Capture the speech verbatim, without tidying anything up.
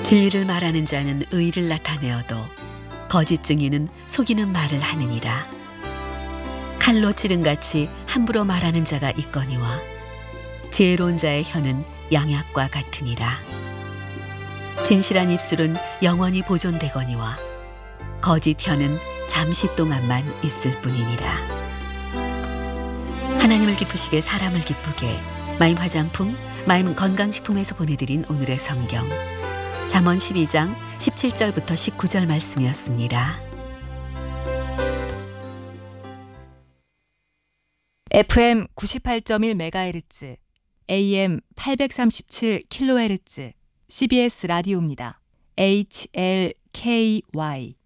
진리를 말하는 자는 의를 나타내어도 거짓 증인은 속이는 말을 하느니라. 칼로 찌른같이 함부로 말하는 자가 있거니와 지혜로운 자의 혀는 양약과 같으니라. 진실한 입술은 영원히 보존되거니와 거짓 혀는 잠시 동안만 있을 뿐이니라. 하나님을 기쁘시게 사람을 기쁘게 마임 화장품, 마임 건강식품에서 보내드린 오늘의 성경 잠언 십이 장 십칠 절부터 십구 절 말씀이었습니다. 에프엠 구십팔 점 일 메가헤르츠, 에이엠 팔백삼십칠 킬로헤르츠 씨비에스 라디오입니다. 에이치엘케이와이